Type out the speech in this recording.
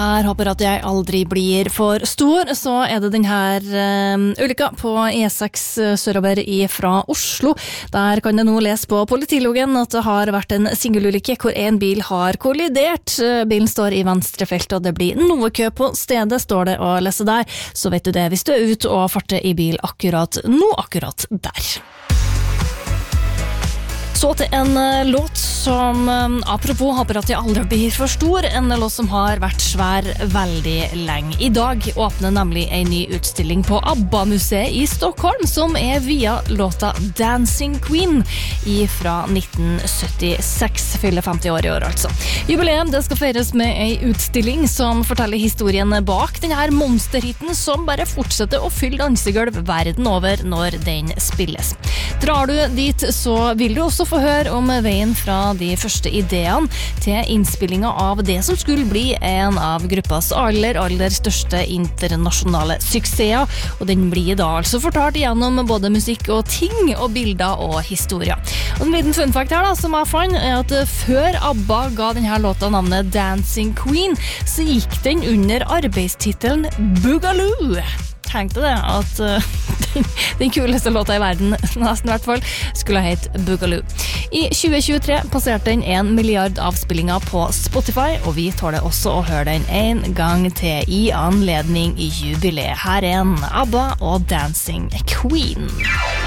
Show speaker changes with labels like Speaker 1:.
Speaker 1: Jeg håper at jeg aldri blir for stor, så det den her ulykka på E6 sørover fra Oslo. Der kan det nå lese på politiloggen at det har vært en singelulykke hvor en bil har kollidert. Bilen står i venstre felt, og det blir noe kø på stedet, står det å lese der. Så vet du det hvis du ute og farter i bil akkurat nå, akkurat der. Så til en låt som, apropos, håper at jeg aldri blir for stor, en låt som har vært svær veldig lenge. I dag åpner nemlig en ny utstilling på ABBA-museet i Stockholm, som via låta Dancing Queen fra 1976, fyller 50 år i år altså. Jubileum, det skal feires med en utstilling som forteller historien bak denne monsterhitten, som bare fortsetter å fylle dansegulv verden over når den spilles. Drar du dit, så vil du også få høre om veien fra de første ideene til innspillingen av det som skulle bli en av gruppas aller største internasjonale suksesser, og den blir da altså fortalt gjennom både musikk og ting og bilder og historier. Og en liten fun fact her da, som jeg fant, at før ABBA ga denne låta navnet Dancing Queen, så gikk den under arbeidstitelen Boogaloo. Tenkte det at den kuleste låta i verden, nesten i hvert fall, skulle ha hett Boogaloo. I 2023 passerte den 1 milliard avspillinger på Spotify, og vi tåler også å høre den en gang til i anledning i jubileet. Her en ABBA og Dancing Queen.